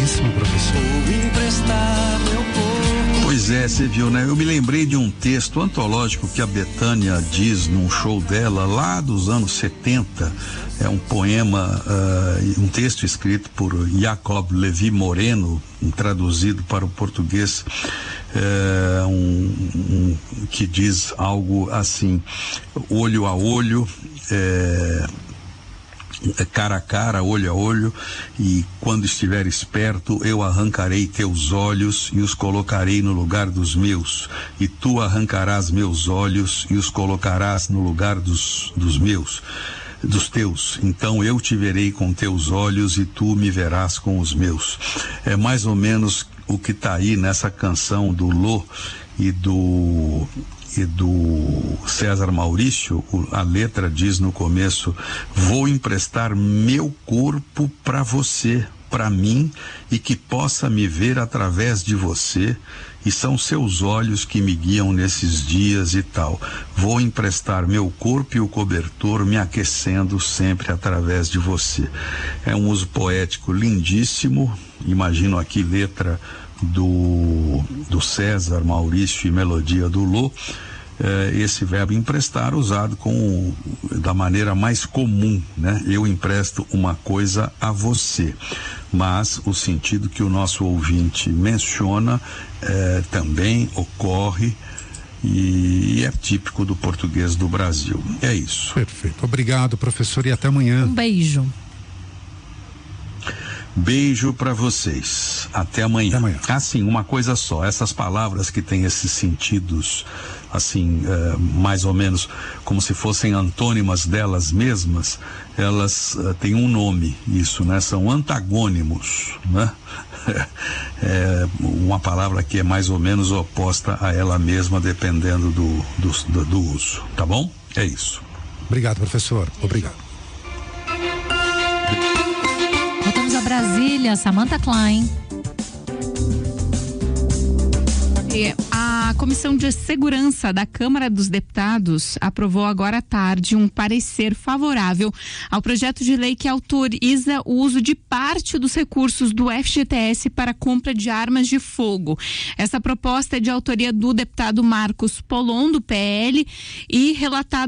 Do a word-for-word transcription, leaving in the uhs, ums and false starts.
Belíssimo, professor. Vou emprestar meu corpo. Pois é, você viu, né? Eu me lembrei de um texto antológico que a Bethânia diz num show dela lá dos anos setenta. É um poema, uh, um texto escrito por Jacob Levi Moreno, traduzido para o português, uh, um, um, que diz algo assim: olho a olho, é, cara a cara, olho a olho, e quando estiveres perto, eu arrancarei teus olhos e os colocarei no lugar dos meus, e tu arrancarás meus olhos e os colocarás no lugar dos, dos meus, dos teus. Então eu te verei com teus olhos e tu me verás com os meus. É mais ou menos o que está aí nessa canção do Lô e do e do César Maurício. A letra diz no começo: vou emprestar meu corpo para você, para mim, e que possa me ver através de você, e são seus olhos que me guiam nesses dias e tal. Vou emprestar meu corpo e o cobertor me aquecendo sempre através de você. É um uso poético lindíssimo. Imagino aqui letra do, do César Maurício e melodia do Lô. É, esse verbo emprestar usado com, da maneira mais comum, né? Eu empresto uma coisa a você, mas o sentido que o nosso ouvinte menciona é, também ocorre e, e é típico do português do Brasil. É isso. Perfeito. Obrigado, professor, e até amanhã. Um beijo. Beijo para vocês. Até amanhã. Até amanhã. Assim, uma coisa só. Essas palavras que têm esses sentidos, assim, é, mais ou menos como se fossem antônimas delas mesmas, elas é, têm um nome, isso, né? São antagônimos, né? É uma palavra que é mais ou menos oposta a ela mesma, dependendo do, do, do, do uso. Tá bom? É isso. Obrigado, professor. Obrigado. Voltamos a Brasília, Samantha Klein. A Comissão de Segurança da Câmara dos Deputados aprovou agora à tarde um parecer favorável ao projeto de lei que autoriza o uso de parte dos recursos do F G T S para compra de armas de fogo. Essa proposta é de autoria do deputado Marcos Polon, do P L, e relatada